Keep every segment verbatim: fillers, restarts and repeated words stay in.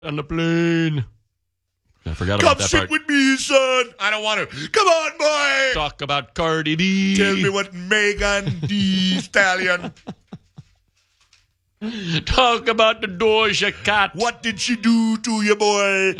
on the plane. I forgot Come about that sit part. with me, son. I don't want to. Come on, boy. Talk about Cardi B. Tell me what Megan Thee Stallion. Talk about the Doja Cat. What did she do to you, boy?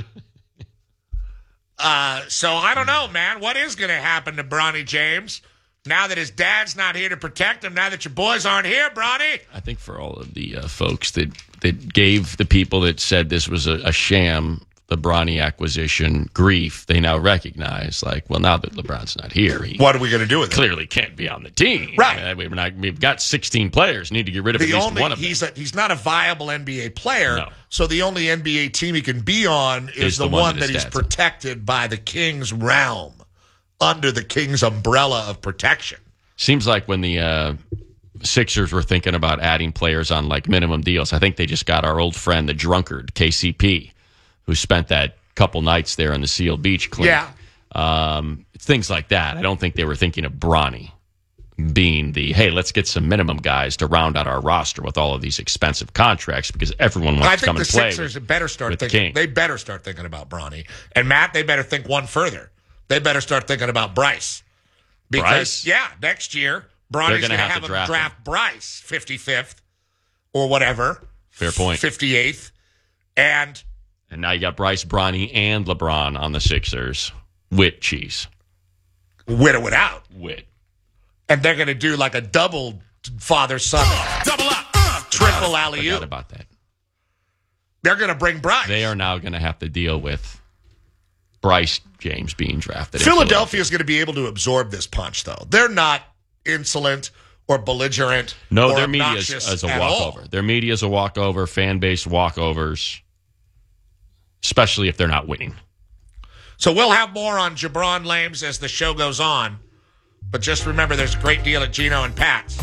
uh, so I don't know, man. What is going to happen to Bronny James now that his dad's not here to protect him? Now that your boys aren't here, Bronny. I think for all of the uh, folks that, that gave the people that said this was a, a sham, the Bronny acquisition, grief, they now recognize, like, well, now that LeBron's not here, he what are we going to do with it? clearly can't be on the team. Right. Uh, we've, not, we've got sixteen players. Need to get rid of The at least only, one of them. he's, a, he's not a viable N B A player, No. so the only N B A team he can be on is, Is the, the one, one that that he's his dad's protected by the King's realm, under the King's umbrella of protection. Seems like when the uh, Sixers were thinking about adding players on, like, minimum deals, I think they just got our old friend, the drunkard, K C P, who spent that couple nights there in the Seal Beach clinic. Yeah. Um, things like that. I don't think they were thinking of Bronny being the, hey, let's get some minimum guys to round out our roster with all of these expensive contracts because everyone wants I to come think the and play Sixers with, better start with the thinking. King. They better start thinking about Bronny. And Matt, they better think one further. They better start thinking about Bryce. Because, Bryce? yeah, next year, They're Bronny's gonna going to have have to him draft draft, him. Bryce, fifty-fifth or whatever. Fair point. fifty-eighth. And And now you got Bryce, Bronny, and LeBron on the Sixers. Wit cheese. whittle it out. Wit. And they're going to do like a double father-son. Double up. Uh, triple Forgot alley-oop. about that. They're going to bring Bryce. They are now going to have to deal with Bryce James being drafted. in Philadelphia is going to be able to absorb this punch, though. They're not insolent or belligerent. No, or their media is, obnoxious is a at walkover. all. Their media is a walkover, fan base walkovers, especially if they're not winning. So we'll have more on Jabron Lames as the show goes on. But just remember, there's a great deal at Gino and Pat's.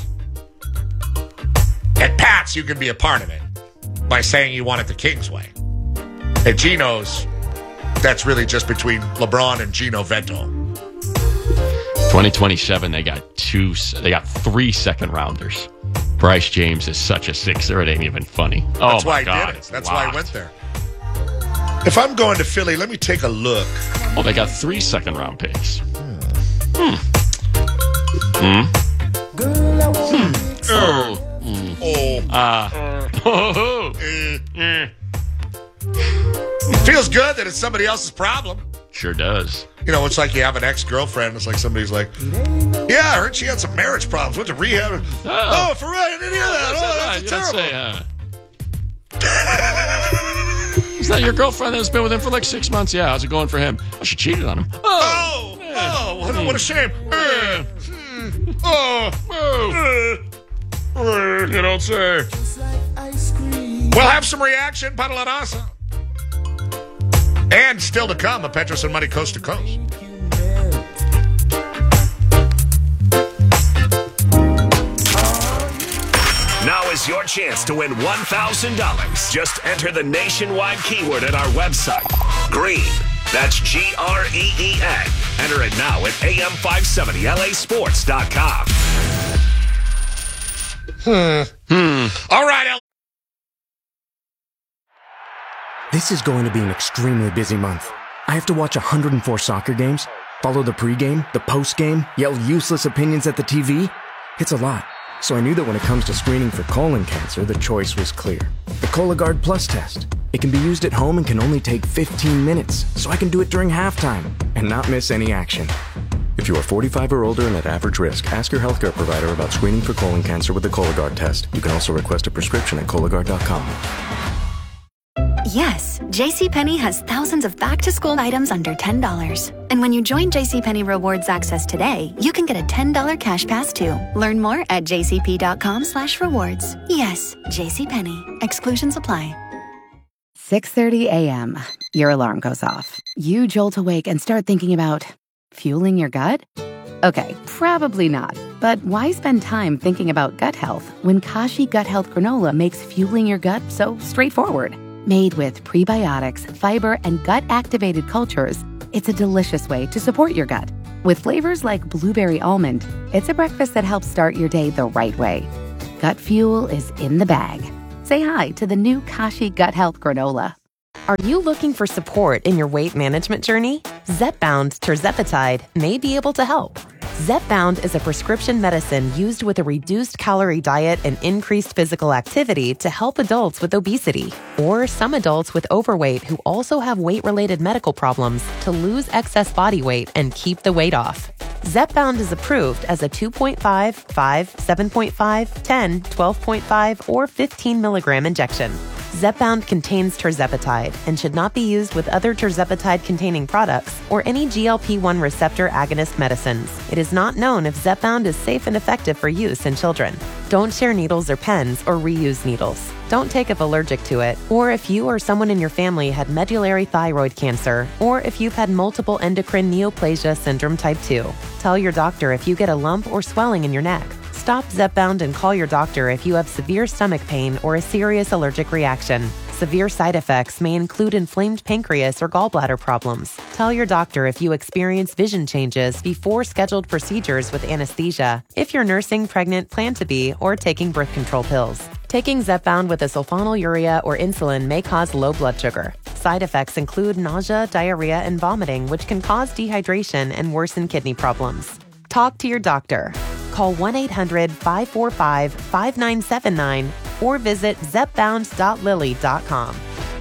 At Pat's, you can be a part of it by saying you want it the King's way. At Gino's, that's really just between LeBron and Gino Vento. twenty twenty-seven, they got two. They got three second rounders. Bryce James is such a Sixer, it ain't even funny. Oh That's my why he God, did it. it's That's why he locked. went there. If I'm going to Philly, let me take a look. Oh, they got three second round picks. Hmm. Hmm. Hmm. Oh. Oh, Ah. Oh. eh. Feels good that it's somebody else's problem. Sure does. You know, it's like you have an ex-girlfriend. It's like somebody's like, yeah, I heard she had some marriage problems. Went to rehab. Oh, for real? I didn't hear that. Oh, that's terrible. Say, uh, is that your girlfriend that's been with him for like six months? Yeah, how's it going for him? Oh, she cheated on him. Oh, Yeah. oh, what a, what a shame. Yeah. Hmm. Oh, Oh. uh, You don't say. we'll have some reaction, Padalarasa. And still to come, a Petros and Money Coast to Coast. Now is your chance to win one thousand dollars. Just enter the nationwide keyword at our website. Green. That's G R E E N. Enter it now at A M five seventy L A sports dot com. All right, El- This is going to be an extremely busy month. I have to watch one hundred four soccer games, follow the pregame, the postgame, yell useless opinions at the T V. It's a lot. So I knew that when it comes to screening for colon cancer, the choice was clear. The Cologuard Plus test. It can be used at home and can only take fifteen minutes, so I can do it during halftime and not miss any action. If you are forty-five or older and at average risk, ask your healthcare provider about screening for colon cancer with the Cologuard test. You can also request a prescription at Cologuard dot com. Yes, JCPenney has thousands of back-to-school items under ten dollars. And when you join JCPenney Rewards Access today, you can get a ten dollars cash pass too. Learn more at jcp.com slash rewards. Yes, JCPenney. Exclusions apply. six thirty a.m. Your alarm goes off. You jolt awake and start thinking about fueling your gut? Okay, probably not. But why spend time thinking about gut health when Kashi Gut Health Granola makes fueling your gut so straightforward? Made with prebiotics, fiber, and gut-activated cultures, it's a delicious way to support your gut. With flavors like blueberry almond, it's a breakfast that helps start your day the right way. Gut fuel is in the bag. Say hi to the new Kashi Gut Health Granola. Are you looking for support in your weight management journey? Zepbound tirzepatide may be able to help. Zepbound is a prescription medicine used with a reduced calorie diet and increased physical activity to help adults with obesity or some adults with overweight who also have weight-related medical problems to lose excess body weight and keep the weight off. Zepbound is approved as a two point five, five, seven point five, ten, twelve point five, or fifteen milligram injection. Zepbound contains tirzepatide and should not be used with other tirzepatide-containing products or any G L P one receptor agonist medicines. It is not known if Zepbound is safe and effective for use in children. Don't share needles or pens or reuse needles. Don't take if allergic to it, or if you or someone in your family had medullary thyroid cancer, or if you've had multiple endocrine neoplasia syndrome type two. Tell your doctor if you get a lump or swelling in your neck. Stop Zepbound and call your doctor if you have severe stomach pain or a serious allergic reaction. Severe side effects may include inflamed pancreas or gallbladder problems. Tell your doctor if you experience vision changes before scheduled procedures with anesthesia, if you're nursing, pregnant, plan to be, or taking birth control pills. Taking Zepbound with a sulfonylurea or insulin may cause low blood sugar. Side effects include nausea, diarrhea, and vomiting, which can cause dehydration and worsen kidney problems. Talk to your doctor. Call one eight hundred, five four five, five nine seven nine or visit zepbound dot lilly dot com.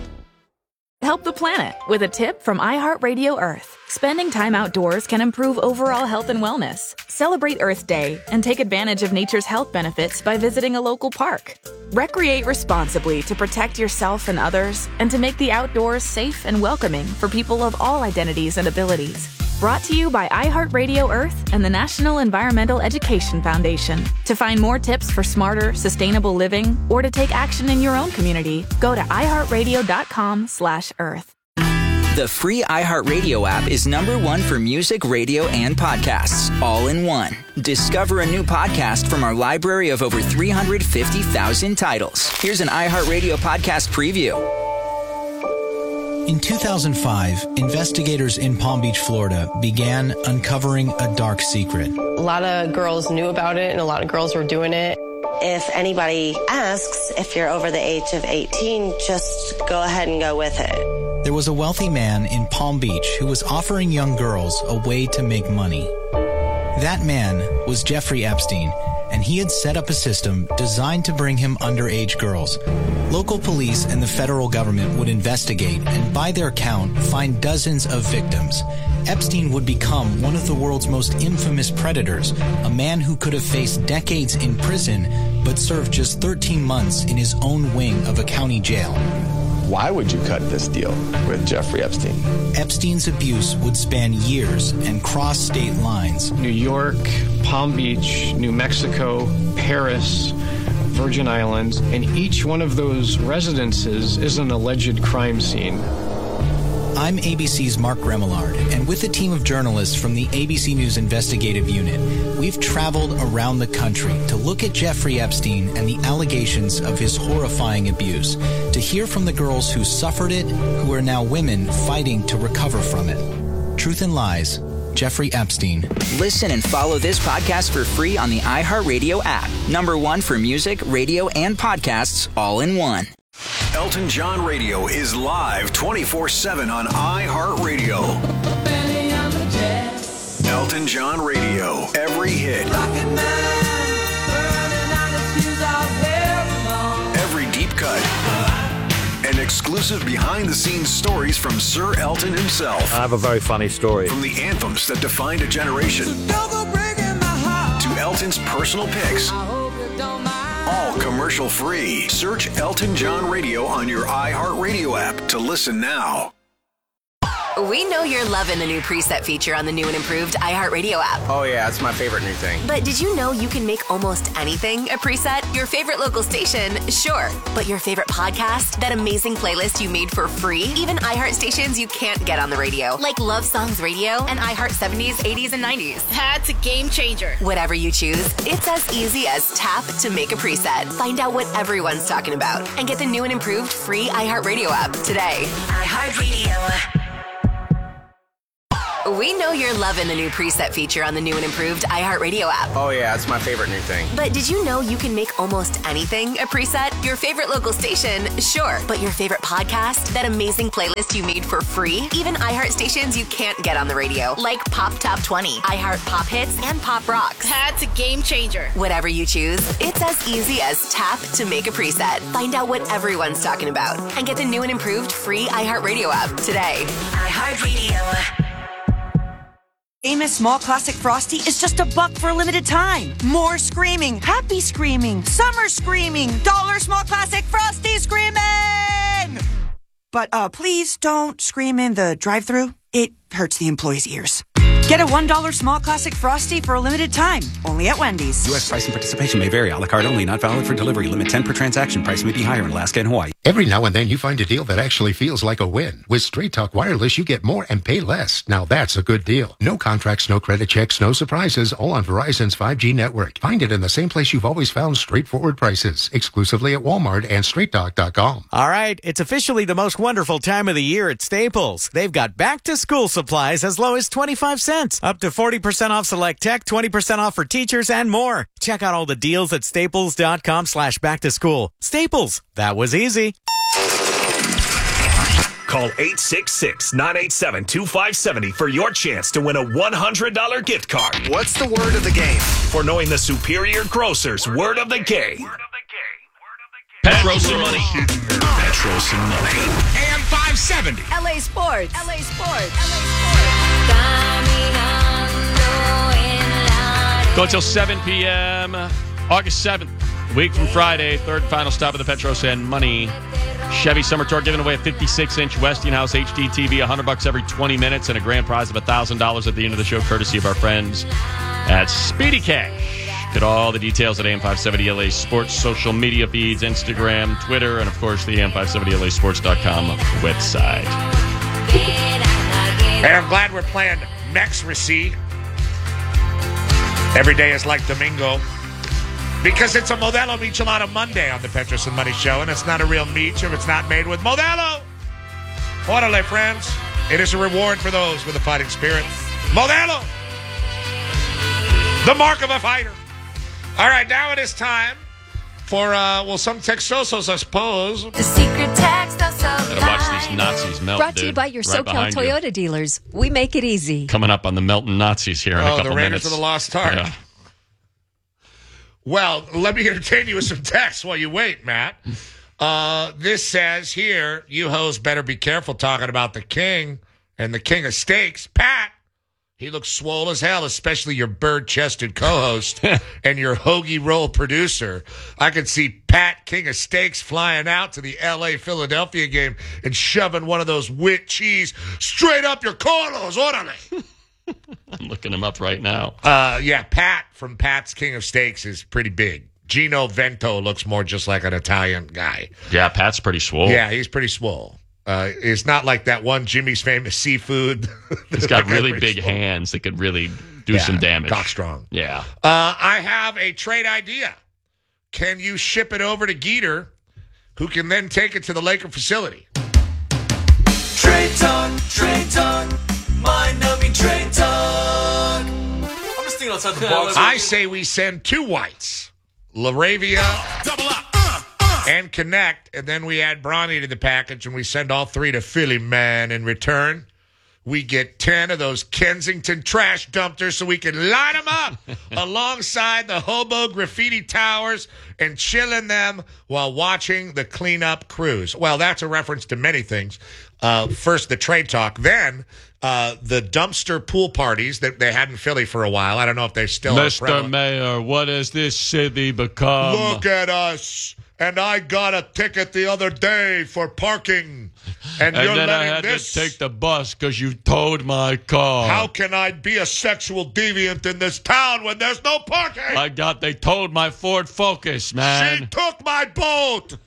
Help the planet with a tip from iHeartRadio Earth. Spending time outdoors can improve overall health and wellness. Celebrate Earth Day and take advantage of nature's health benefits by visiting a local park. Recreate responsibly to protect yourself and others and to make the outdoors safe and welcoming for people of all identities and abilities. Brought to you by iHeartRadio Earth and the National Environmental Education Foundation. To find more tips for smarter, sustainable living or to take action in your own community, go to iHeartRadio.com slash earth. The free iHeartRadio app is number one for music, radio, and podcasts, all in one. Discover a new podcast from our library of over three hundred fifty thousand titles. Here's an iHeartRadio podcast preview. In two thousand five, investigators in Palm Beach, Florida, began uncovering a dark secret. A lot of girls knew about it, and a lot of girls were doing it. If anybody asks if you're over the age of eighteen, just go ahead and go with it. There was a wealthy man in Palm Beach who was offering young girls a way to make money. That man was Jeffrey Epstein, and he had set up a system designed to bring him underage girls. Local police and the federal government would investigate and, by their count, find dozens of victims. Epstein would become one of the world's most infamous predators, a man who could have faced decades in prison but served just thirteen months in his own wing of a county jail. Why would you cut this deal with Jeffrey Epstein? Epstein's abuse would span years and cross state lines. New York, Palm Beach, New Mexico, Paris, Virgin Islands, and each one of those residences is an alleged crime scene. I'm A B C's Mark Remillard, and with a team of journalists from the A B C News Investigative Unit, we've traveled around the country to look at Jeffrey Epstein and the allegations of his horrifying abuse, to hear from the girls who suffered it, who are now women fighting to recover from it. Truth and Lies, Jeffrey Epstein. Listen and follow this podcast for free on the iHeartRadio app. Number one for music, radio, and podcasts, all in one. Elton John Radio is live twenty-four seven on iHeartRadio. Elton John Radio, every hit. Every deep cut. And exclusive behind-the-scenes stories from Sir Elton himself. I have a very funny story. From the anthems that defined a generation to Elton's personal picks. All commercial-free. Search Elton John Radio on your iHeartRadio app to listen now. We know you're loving the new preset feature on the new and improved iHeartRadio app. Oh, yeah, it's my favorite new thing. But did you know you can make almost anything a preset? Your favorite local station, sure. But your favorite podcast? That amazing playlist you made for free? Even iHeart stations you can't get on the radio, like Love Songs Radio and iHeart seventies, eighties, and nineties. That's a game changer. Whatever you choose, it's as easy as tap to make a preset. Find out what everyone's talking about and get the new and improved free iHeartRadio app today. iHeartRadio. We know you're loving the new preset feature on the new and improved iHeartRadio app. Oh, yeah, it's my favorite new thing. But did you know you can make almost anything a preset? Your favorite local station, sure. But your favorite podcast? That amazing playlist you made for free? Even iHeart stations you can't get on the radio, like Pop Top twenty, iHeart Pop Hits, and Pop Rocks. That's a game changer. Whatever you choose, it's as easy as tap to make a preset. Find out what everyone's talking about and get the new and improved free iHeartRadio app today. iHeartRadio. Famous Small Classic Frosty is just a buck for a limited time. More screaming, happy screaming, summer screaming, dollar Small Classic Frosty screaming! But uh, please don't scream in the drive-thru. It hurts the employees' ears. Get a one dollar Small Classic Frosty for a limited time, only at Wendy's. U S price and participation may vary. A la carte only, not valid for delivery. Limit ten per transaction. Price may be higher in Alaska and Hawaii. Every now and then you find a deal that actually feels like a win. With Straight Talk Wireless, you get more and pay less. Now that's a good deal. No contracts, no credit checks, no surprises, all on Verizon's five G network. Find it in the same place you've always found straightforward prices. Exclusively at Walmart and straight talk dot com. All right, it's officially the most wonderful time of the year at Staples. They've got back-to-school supplies as low as twenty-five cents. Up to forty percent off select tech, twenty percent off for teachers, and more. Check out all the deals at staples dot com slash back to school. Staples, that was easy. Call eight six six, nine eight seven, two five seven zero for your chance to win a one hundred dollars gift card. What's the word of the game? For knowing the Superior Grocer's word of the game. Petros and Money. Petros and Money. A M five seventy. L A Sports. L A Sports. Go until seven p.m. August seventh, week from Friday, third and final stop of the Petros and Money Chevy Summer Tour, giving away a fifty-six inch Westinghouse H D T V, one hundred bucks every twenty minutes, and a grand prize of one thousand dollars at the end of the show, courtesy of our friends at Speedy Cash. Get all the details at A M five seventy L A Sports social media feeds, Instagram, Twitter, and, of course, the A M five seventy L A sports dot com website. Hey, I'm glad we're playing Mex Receipt. Every day is like Domingo. Because it's a Modelo Michelada Monday on the Petros and Money Show, and it's not a real meat if it's not made with Modelo. Orale, friends. It is a reward for those with a fighting spirit. Modelo! The mark of a fighter. All right, now it is time for, uh, well, some Texosos, I suppose. The secret Texosos. Gotta watch these Nazis melt, Brought to you dude. by your Right SoCal Toyota you. dealers. We make it easy. Coming up on the melting Nazis here in oh, a couple the Raiders minutes. of the Lost Ark. Yeah. Well, let me entertain you with some text while you wait, Matt. Uh, this says here, you hoes better be careful talking about the king and the king of steaks. Pat, he looks swole as hell, especially your bird-chested co-host and your hoagie roll producer. I could see Pat, king of steaks, flying out to the L A Philadelphia game and shoving one of those wit cheese straight up your corners. Orale. I'm looking him up right now. Uh, yeah, Pat from Pat's King of Steaks is pretty big. Gino Vento looks more just like an Italian guy. Yeah, Pat's pretty swole. Yeah, he's pretty swole. Uh, it's not like that one Jimmy's Famous Seafood. He's got really big swole. hands that could really do yeah, some damage. Cock strong. Yeah. Uh, I have a trade idea. Can you ship it over to Geeter, who can then take it to the Laker facility? Trade talk, trade talk. Mind-numbing trade talk. I'm just thinking outside the box. I say we send two whites, Laravia uh, uh. and Connect, and then we add Bronny to the package, and we send all three to Philly, man. In return, we get ten of those Kensington trash dumpsters so we can line them up alongside the hobo graffiti towers and chill in them while watching the cleanup cruise. Well, that's a reference to many things. Uh, first, the trade talk. Then, uh, the dumpster pool parties that they had in Philly for a while. I don't know if they still are Mister prevalent. Mayor, what has this city become? Look at us. And I got a ticket the other day for parking. And, and you're then I letting had this... to take the bus because you towed my car. How can I be a sexual deviant in this town when there's no parking? I got, they towed my Ford Focus, man. She took my boat.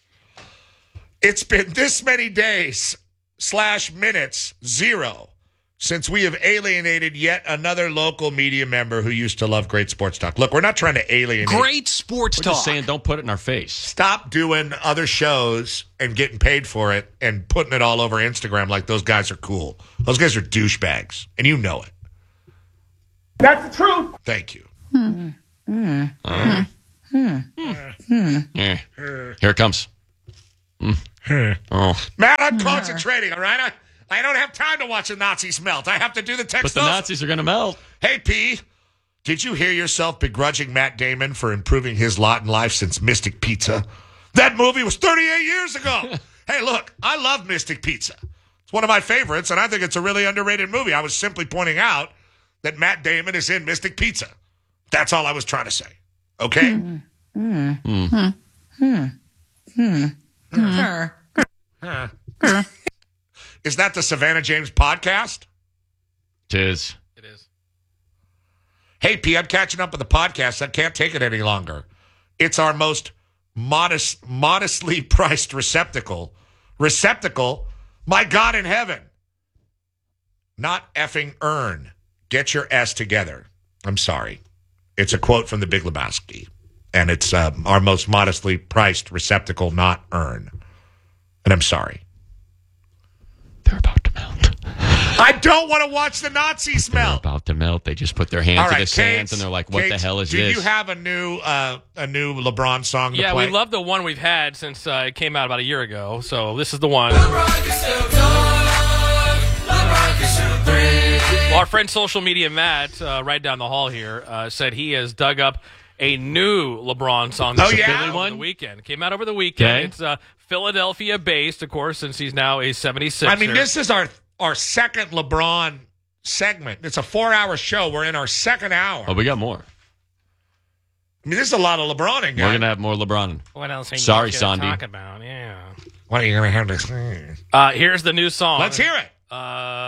It's been this many days slash minutes, zero, since we have alienated yet another local media member who used to love Great Sports Talk. Look, we're not trying to alienate. Great Sports We're Talk. just saying, don't put it in our face. Stop doing other shows and getting paid for it and putting it all over Instagram like those guys are cool. Those guys are douchebags, and you know it. That's the truth. Thank you. Hmm. Hmm. Uh, Hmm. Hmm. yeah. Here it comes. Mm. Oh. Matt, I'm concentrating, all right? I, I don't have time to watch the Nazis melt. I have to do the text. But the Nazis are going to melt. Hey, P, did you hear yourself begrudging Matt Damon for improving his lot in life since Mystic Pizza? That movie was thirty-eight years ago. Hey, look, I love Mystic Pizza. It's one of my favorites, and I think it's a really underrated movie. I was simply pointing out that Matt Damon is in Mystic Pizza. That's all I was trying to say. Okay? Hmm. Hmm. Hmm. Hmm. Hmm. Hmm. Hmm. Is that the Savannah James podcast? Tis. It is. Hey, P, I'm catching up with the podcast. I can't take it any longer. It's our most modest, modestly priced receptacle. Receptacle? My God in heaven. Not effing earn. Get your S together. I'm sorry. It's a quote from The Big Lebowski. And it's um, our most modestly priced receptacle, not earn. And I'm sorry. They're about to melt. I don't want to watch the Nazis They're melt. about to melt. They just put their hands All in right, the sands Kate's- and they're like, what the Kate's, hell is do this? you have a new uh, a new LeBron song to Yeah, play? we love the one we've had since uh, it came out about a year ago. So this is the one. Well, our friend social media Matt, uh, right down the hall here, uh, said he has dug up a new LeBron song. Oh, that's yeah? Philly one? Over the weekend. Came out over the weekend. Okay. It's uh, Philadelphia-based, of course, since he's now a seventy-sixer. I mean, this is our our second LeBron segment. It's a four-hour show. We're in our second hour. Oh, we got more. I mean, this is a lot of LeBroning, We're guys. going to have more LeBron. What else are you Sorry, gonna Sandy. talk about? Yeah. What are you going to have to say? Uh, here's the new song. Let's hear it. Uh,